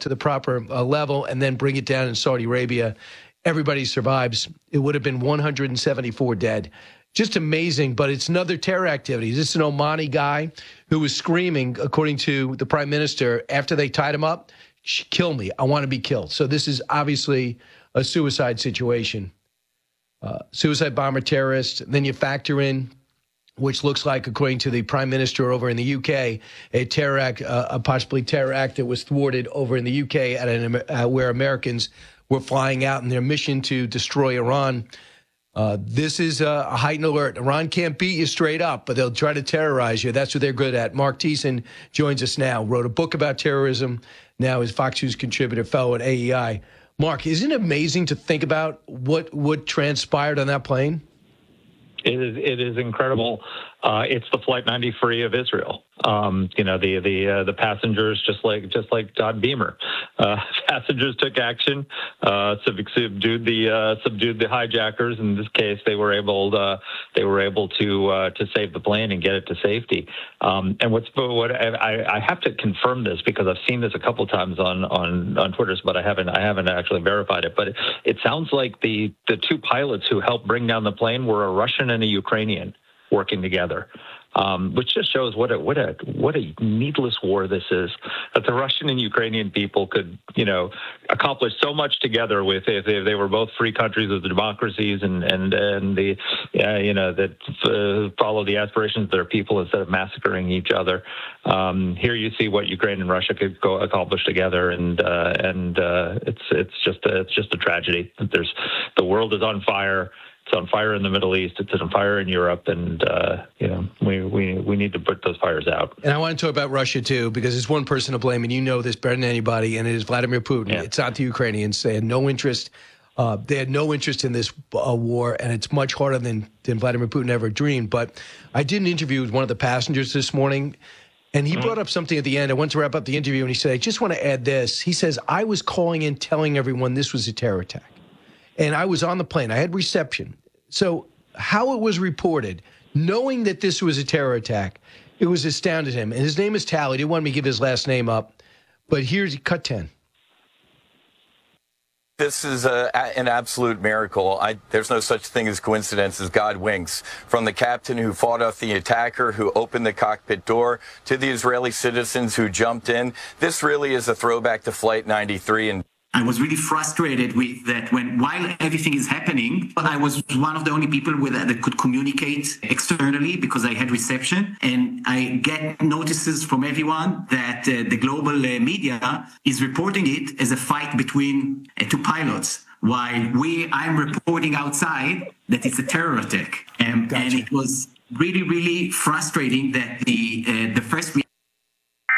to the proper level and then bring it down in Saudi Arabia. Everybody survives. It would have been 174 dead. Just amazing, but it's another terror activity. This is an Omani guy who was screaming, according to the prime minister, after they tied him up, kill me, I want to be killed. So this is obviously a suicide situation. Suicide bomber terrorist. Then you factor in, which looks like, according to the prime minister over in the UK, a terror act, a possibly terror act that was thwarted over in the UK where Americans were flying out in their mission to destroy Iran. This is a heightened alert. Iran can't beat you straight up, but they'll try to terrorize you. That's what they're good at. Mark Thiessen joins us now, wrote a book about terrorism, now is Fox News contributor, fellow at AEI. Mark, isn't it amazing to think about what transpired on that plane? It is incredible. It's the Flight 93 of Israel. The passengers, just like Todd Beamer, passengers took action, subdued the hijackers. In this case, they were able to save the plane and get it to safety. And I have to confirm this because I've seen this a couple times on Twitter, but I haven't actually verified it. But it sounds like the two pilots who helped bring down the plane were a Russian and a Ukrainian working together, which just shows what a needless war this is. That the Russian and Ukrainian people could, accomplish so much together if they were both free countries with democracies and follow the aspirations of their people instead of massacring each other. Here you see what Ukraine and Russia could accomplish together, and it's just a tragedy. The world is on fire. It's on fire in the Middle East. It's on fire in Europe, and we need to put those fires out. And I want to talk about Russia too, because it's one person to blame, and you know this better than anybody, and it is Vladimir Putin. Yeah. It's not the Ukrainians. They had no interest. They had no interest in this war, and it's much harder than Vladimir Putin ever dreamed. But I did an interview with one of the passengers this morning, and he brought up something at the end. I went to wrap up the interview, and he said, "I just want to add this." He says, "I was calling in, telling everyone this was a terror attack. And I was on the plane. I had reception. So how it was reported, knowing that this was a terror attack, it was astounded him. And his name is Tal. He didn't want me to give his last name up. But here's cut 10. This is an absolute miracle. There's no such thing as coincidence as God winks. From the captain who fought off the attacker, who opened the cockpit door, to the Israeli citizens who jumped in. This really is a throwback to Flight 93. And I was really frustrated with that while everything is happening, I was one of the only people that could communicate externally because I had reception. And I get notices from everyone that the global media is reporting it as a fight between two pilots, while I'm reporting outside that it's a terror attack. And it was really, really frustrating that the first